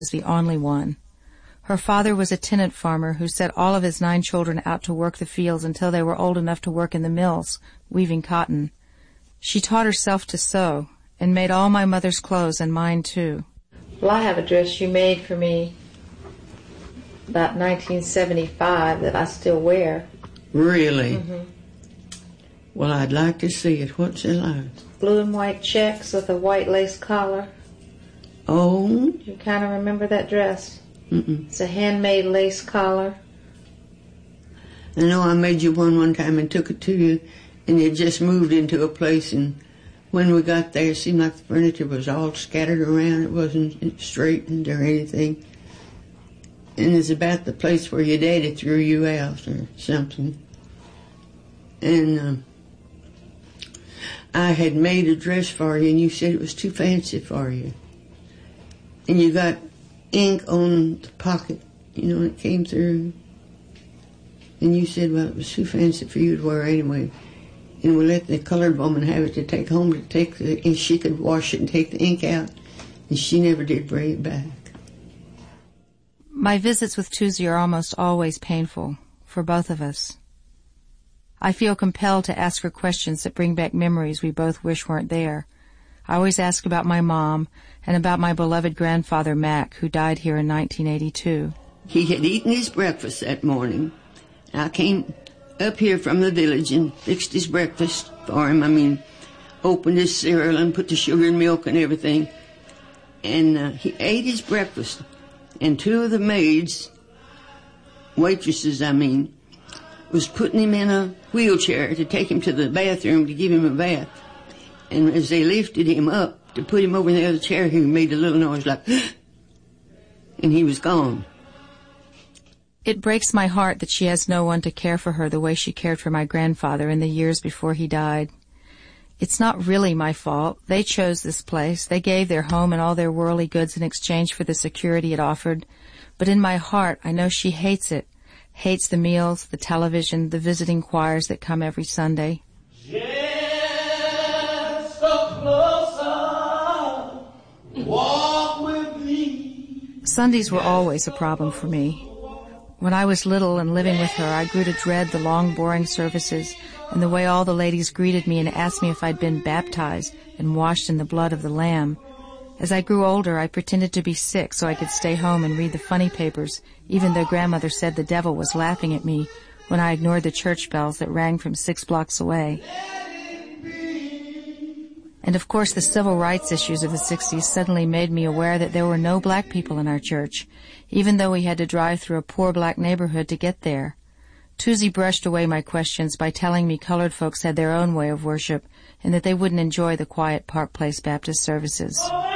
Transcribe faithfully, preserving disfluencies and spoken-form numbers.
the only one. Her father was a tenant farmer who set all of his nine children out to work the fields until they were old enough to work in the mills, weaving cotton. She taught herself to sew and made all my mother's clothes and mine too. Well, I have a dress you made for me about nineteen seventy-five that I still wear. Really? Mm-hmm. Well, I'd like to see it. What's it like? Blue and white checks with a white lace collar. Oh? You kind of remember that dress? Mm-mm. It's a handmade lace collar. I know I made you one one time and took it to you, and you just moved into a place, and when we got there, it seemed like the furniture was all scattered around. It wasn't straightened or anything. And it's about the place where your daddy threw you out or something. And um, I had made a dress for you, and you said it was too fancy for you. And you got ink on the pocket, you know, it came through. And you said, well, it was too fancy for you to wear anyway. And we let the colored woman have it to take home to take the, and she could wash it and take the ink out. And she never did bring it back. My visits with Tuesday are almost always painful, for both of us. I feel compelled to ask her questions that bring back memories we both wish weren't there. I always ask about my mom and about my beloved grandfather, Mac, who died here in nineteen eighty-two. He had eaten his breakfast that morning. I came up here from the village and fixed his breakfast for him. I mean, opened his cereal and put the sugar and milk and everything. And uh, he ate his breakfast. And two of the maids, waitresses I mean, was putting him in a wheelchair to take him to the bathroom to give him a bath. And as they lifted him up to put him over in the other chair, he made a little noise like, and he was gone. It breaks my heart that she has no one to care for her the way she cared for my grandfather in the years before he died. It's not really my fault. They chose this place. They gave their home and all their worldly goods in exchange for the security it offered. But in my heart, I know she hates it. Hates the meals, the television, the visiting choirs that come every Sunday. Just so closer, walk with me. Sundays were always a problem for me. When I was little and living with her, I grew to dread the long, boring services and the way all the ladies greeted me and asked me if I'd been baptized and washed in the blood of the Lamb. As I grew older, I pretended to be sick so I could stay home and read the funny papers, even though Grandmother said the devil was laughing at me when I ignored the church bells that rang from six blocks away. And of course, the civil rights issues of the sixties suddenly made me aware that there were no black people in our church, even though we had to drive through a poor black neighborhood to get there. Tuesday brushed away my questions by telling me colored folks had their own way of worship and that they wouldn't enjoy the quiet Park Place Baptist services.